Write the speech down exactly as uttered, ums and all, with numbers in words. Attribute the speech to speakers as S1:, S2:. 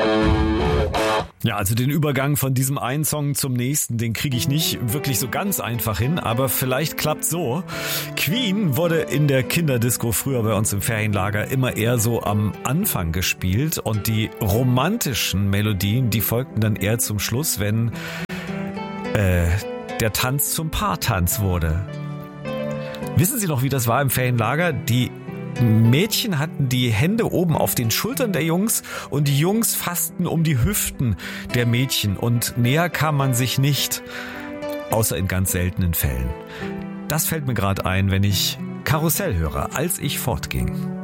S1: Ja, also den Übergang von diesem einen Song zum nächsten, den kriege ich nicht wirklich so ganz einfach hin, aber vielleicht klappt so. Queen wurde in der Kinderdisco früher bei uns im Ferienlager immer eher so am Anfang gespielt und die romantischen Melodien, die folgten dann eher zum Schluss, wenn äh, der Tanz zum Paartanz wurde. Wissen Sie noch, wie das war im Ferienlager? Die Mädchen hatten die Hände oben auf den Schultern der Jungs und die Jungs fassten um die Hüften der Mädchen und näher kam man sich nicht, außer in ganz seltenen Fällen. Das fällt mir gerade ein, wenn ich Karussell höre, als ich fortging.